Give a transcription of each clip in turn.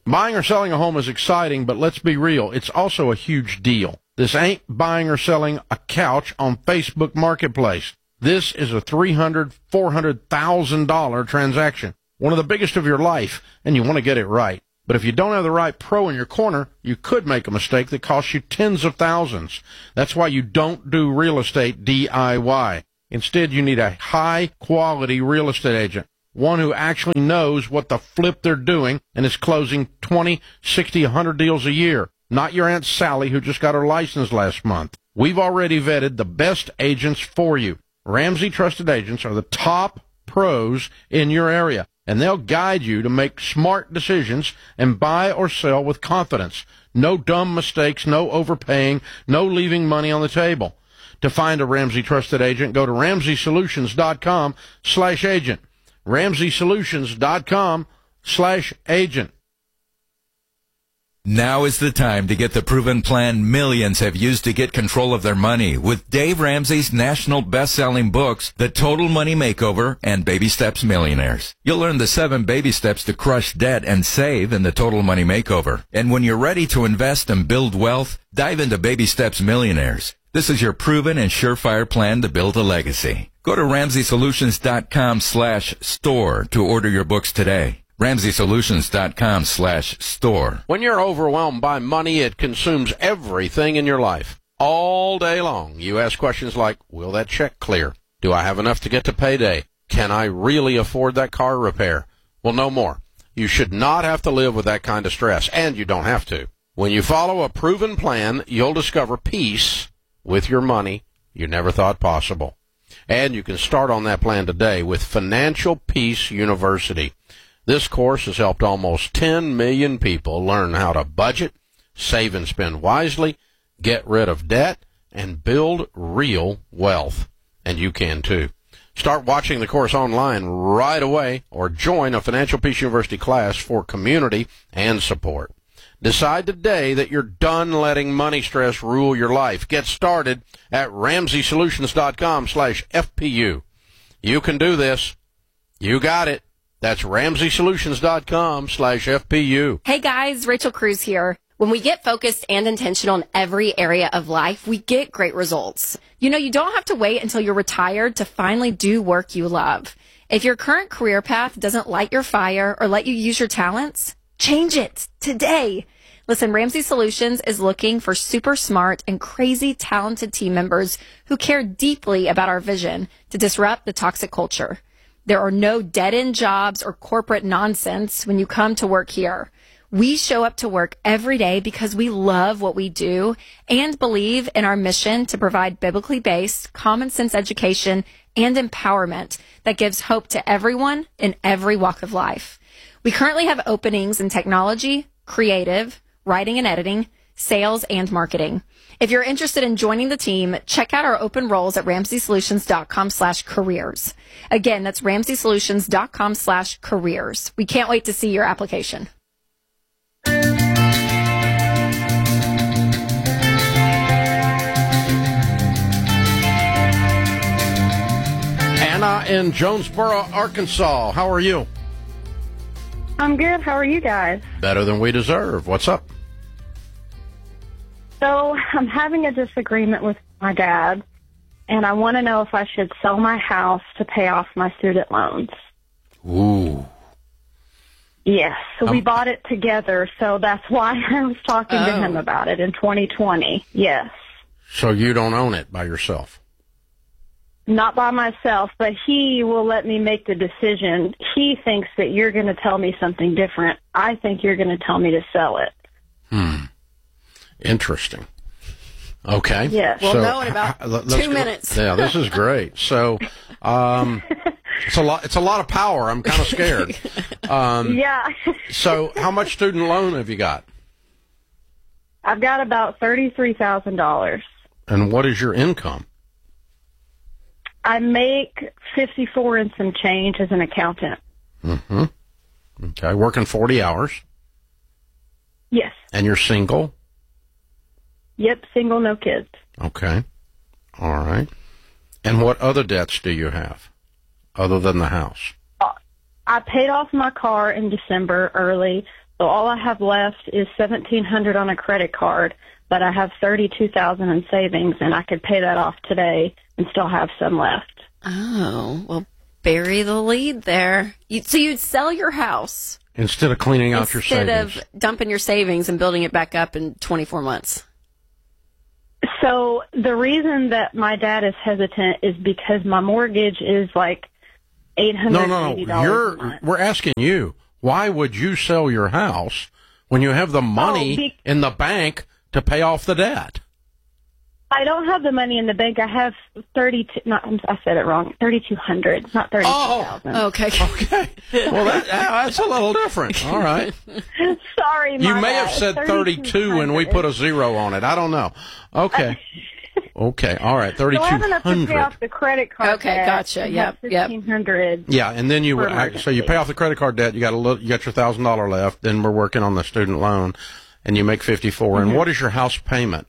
Buying or selling a home is exciting, but let's be real, it's also a huge deal. This ain't buying or selling a couch on Facebook Marketplace. This is a $300,000, $400,000 transaction, one of the biggest of your life, and you want to get it right. But if you don't have the right pro in your corner, you could make a mistake that costs you tens of thousands. That's why you don't do real estate DIY. Instead, you need a high-quality real estate agent, one who actually knows what the flip they're doing and is closing 20, 60, 100 deals a year. Not your Aunt Sally who just got her license last month. We've already vetted the best agents for you. Ramsey Trusted Agents are the top pros in your area, and they'll guide you to make smart decisions and buy or sell with confidence. No dumb mistakes, no overpaying, no leaving money on the table. To find a Ramsey Trusted Agent, go to RamseySolutions.com/agent. RamseySolutions.com/agent. Now is the time to get the proven plan millions have used to get control of their money with Dave Ramsey's national best-selling books, The Total Money Makeover and Baby Steps Millionaires. You'll learn the 7 baby steps to crush debt and save in The Total Money Makeover. And when you're ready to invest and build wealth, dive into Baby Steps Millionaires. This is your proven and surefire plan to build a legacy. Go to RamseySolutions.com/store to order your books today. RamseySolutions.com/store. When you're overwhelmed by money, it consumes everything in your life. All day long, you ask questions like, will that check clear? Do I have enough to get to payday? Can I really afford that car repair? Well, no more. You should not have to live with that kind of stress, and you don't have to. When you follow a proven plan, you'll discover peace with your money you never thought possible. And you can start on that plan today with Financial Peace University. This course has helped almost 10 million people learn how to budget, save and spend wisely, get rid of debt, and build real wealth. And you can too. Start watching the course online right away or join a Financial Peace University class for community and support. Decide today that you're done letting money stress rule your life. Get started at RamseySolutions.com/FPU. You can do this. You got it. That's RamseySolutions.com/FPU. Hey guys, Rachel Cruz here. When we get focused and intentional in every area of life, we get great results. You know, you don't have to wait until you're retired to finally do work you love. If your current career path doesn't light your fire or let you use your talents, change it today. Listen, Ramsey Solutions is looking for super smart and crazy talented team members who care deeply about our vision to disrupt the toxic culture. There are no dead-end jobs or corporate nonsense when you come to work here. We show up to work every day because we love what we do and believe in our mission to provide biblically based, common sense education and empowerment that gives hope to everyone in every walk of life. We currently have openings in technology, creative, writing and editing, sales, and marketing. If you're interested in joining the team, check out our open roles at RamseySolutions.com/careers. Again, that's RamseySolutions.com/careers. We can't wait to see your application. Anna in Jonesboro, Arkansas. How are you? I'm good. How are you guys? Better than we deserve. What's up? So I'm having a disagreement with my dad, and I want to know if I should sell my house to pay off my student loans. Ooh. Yes. So we bought it together, so that's why I was talking to him about it in 2020. Yes. So you don't own it by yourself? Not by myself, but he will let me make the decision. He thinks that you're going to tell me something different. I think you're going to tell me to sell it. Interesting. Okay. Yes. We'll so, know in about 2 minutes. Yeah, this is great. So, it's a lot of power. I'm kind of scared. Yeah. So, how much student loan have you got? I've got about $33,000. And what is your income? I make 54 and some change as an accountant. Mm-hmm. Okay, working 40 hours. Yes. And you're single? Yep, single, no kids. Okay. All right. And what other debts do you have other than the house? I paid off my car in December early, So all I have left is $1,700 on a credit card, but I have $32,000 in savings, and I could pay that off today and still have some left. Oh, well, bury the lead there. So you'd sell your house Instead of cleaning out your savings. instead of dumping your savings and building it back up in 24 months. So the reason that my dad is hesitant is because my mortgage is like $880 a month. We're asking you, why would you sell your house when you have the money in the bank to pay off the debt? I don't have the money in the bank. I have I said it wrong. 3,200, not 32,000. Okay. Okay. Well, that's a little different. All right. Sorry, You may have said 32 and we put a 0 on it. I don't know. Okay. Okay. All right. So I have enough to pay 3,200. off the credit card Okay, debt. gotcha. Yep. $1,500. Yeah, and then you For so you pay off the credit card debt. You got your $1,000 left. Then we're working on the student loan, and you make 54. And what is your house payment?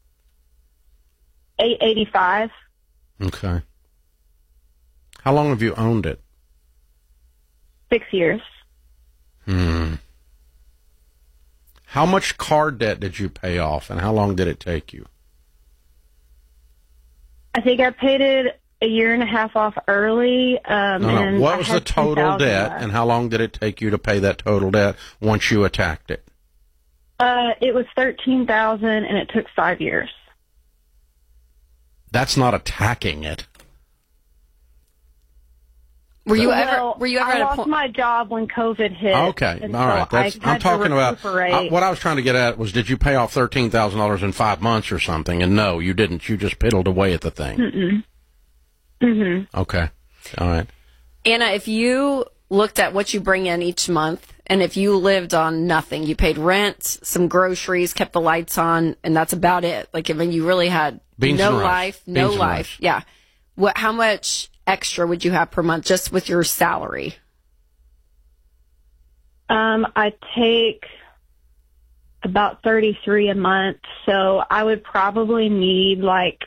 $885. Okay. How long have you owned it? 6 years. How much car debt did you pay off, and how long did it take you? I think I paid it a year and a half off early. And What I was had the total $10,000 debt, left. and how long did it take you to pay that total debt once you attacked it? It was $13,000, and it took 5 years. That's not attacking it. Were you I ever at a lost point? my job when COVID hit. Okay, and all right. so I I'm had to talking about recuperate. what I was trying to get at was, did you pay off $13,000 in 5 months or something? And no, you didn't. You just piddled away at the thing. Okay, all right. Anna, if you looked at what you bring in each month, and if you lived on nothing, you paid rent, some groceries, kept the lights on, and that's about it. Like, I mean, you really had Beans no and rice. life, no Beans and life. rice. Yeah. How much extra would you have per month just with your salary? I take about $33 a month, so I would probably need, like,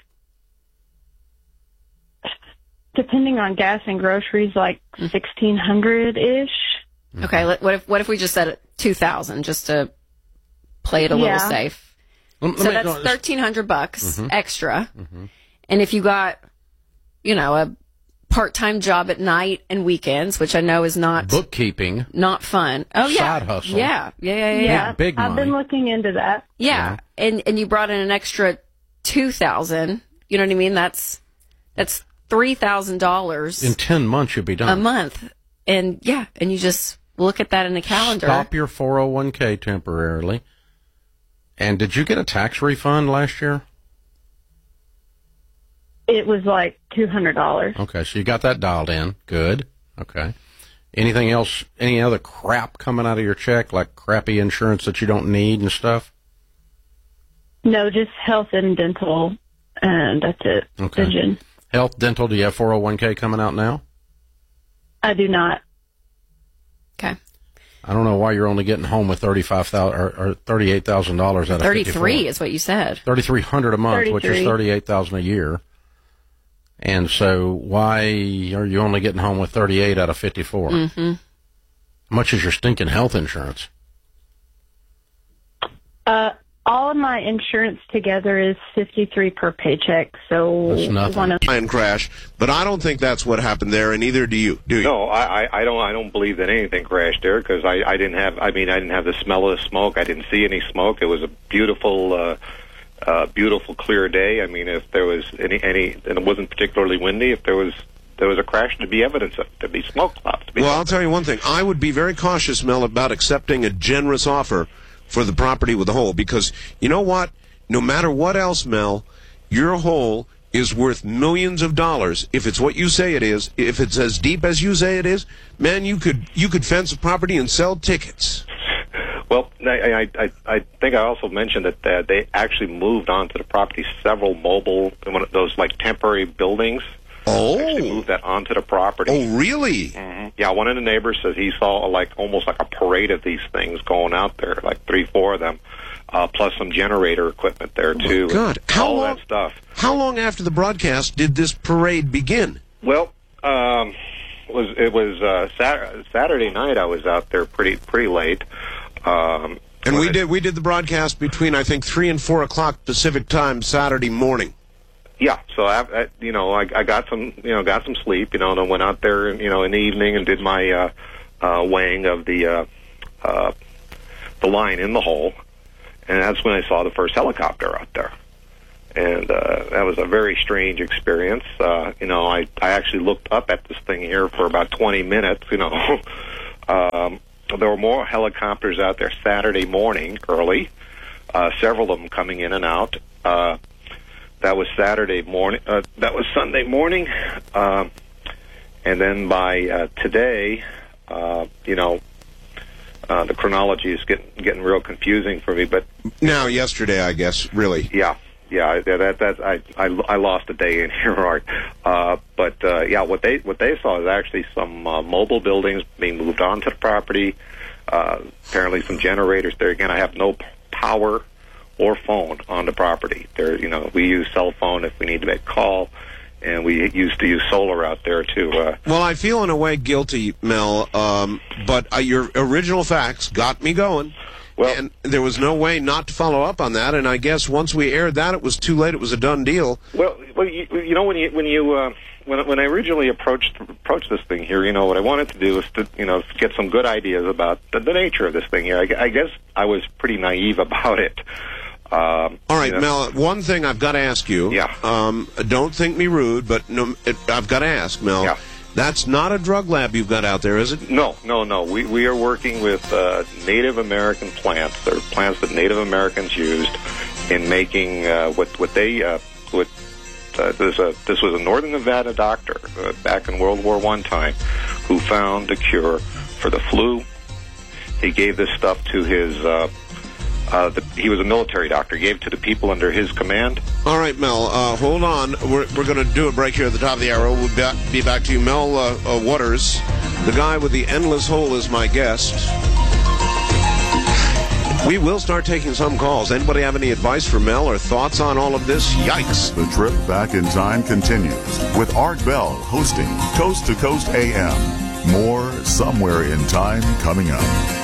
depending on gas and groceries, like $1,600-ish. Okay. What if we just said $2,000 just to play it a little safe? So that's $1,300 extra. And if you got, a part-time job at night and weekends, which I know is not Bookkeeping. not fun. Oh yeah, Side hustle. Yeah. Big I've money. been looking into that. Yeah. And you brought in an extra $2,000. You know what I mean? That's $3,000 In 10 months, you'll be done. a month. And you just look at that in the calendar. Stop your 401k temporarily. And did you get a tax refund last year? It was like $200. Okay, so you got that dialed in. Good. Okay. Anything else, any other crap coming out of your check, like crappy insurance that you don't need and stuff? No, just health and dental, and that's it. Okay. Vision. Health, dental, do you have 401k coming out now? I do not. Okay. I don't know why you're only getting home with $35,000 or $38,000 out of 33 is what you said. $3,300 a month, which is 33. $38,000 a year. And so why are you only getting home with 38 out of 54? How much is your stinking health insurance? All of my insurance together is $53 per paycheck. So That's nothing. And crash, but I don't think that's what happened there, and neither do you. Do you? No, I don't believe that anything crashed there because I didn't have the smell of the smoke. I didn't see any smoke. It was a beautiful clear day. I mean, if there was any, and it wasn't particularly windy. If there was a crash, there'd be evidence of it. There'd be smoke clouds. Well, I'll tell you one thing. I would be very cautious, Mel, about accepting a generous offer for the property with the hole, because you know what? No matter what else, Mel, your hole is worth millions of dollars if it's what you say it is. If it's as deep as you say it is, man, you could fence a property and sell tickets. Well, I think I also mentioned that they actually moved onto the property several mobile, one of those like temporary buildings. Actually moved that onto the property. Oh, really? Yeah, one of the neighbors says he saw almost like a parade of these things going out there, like 3-4 of them, plus some generator equipment there too. My God, That stuff. How long after the broadcast did this parade begin? Well, it was Saturday night. I was out there pretty late. And we did the broadcast between, I think, 3 and 4 o'clock Pacific time Saturday morning. Yeah, so I got some sleep, and I went out there, in the evening and did my weighing of the line in the hole, and that's when I saw the first helicopter out there, and that was a very strange experience. I actually looked up at this thing here for about 20 minutes. There were more helicopters out there Saturday morning early, several of them coming in and out. That was Saturday morning. That was Sunday morning, and then by today, the chronology is getting real confusing for me. But now, yesterday, I guess, really. Yeah. I lost a day in here, Art. But what they saw is actually some mobile buildings being moved onto the property. Apparently, some generators there. Again, I have no power or phone on the property. There, we use cell phone if we need to make a call, and we used to use solar out there too. Well, I feel in a way guilty, Mel, but your original facts got me going. Well, and there was no way not to follow up on that, and I guess once we aired that, it was too late. It was a done deal. Well, when I originally approached this thing here, what I wanted to do was to get some good ideas about the nature of this thing here. I guess I was pretty naive about it. All right, Mel, one thing I've got to ask you. Yeah. Don't think me rude, but I've got to ask, Mel. Yeah. That's not a drug lab you've got out there, is it? No. We are working with Native American plants. They're plants that Native Americans used in making this was a Northern Nevada doctor back in World War I time who found a cure for the flu. He gave this stuff to his he was a military doctor. He gave it to the people under his command. All right, Mel, hold on. We're going to do a break here at the top of the hour. We'll be back to you. Mel Waters, the guy with the endless hole, is my guest. We will start taking some calls. Anybody have any advice for Mel or thoughts on all of this? Yikes. The trip back in time continues with Art Bell hosting Coast to Coast AM. More Somewhere in Time coming up.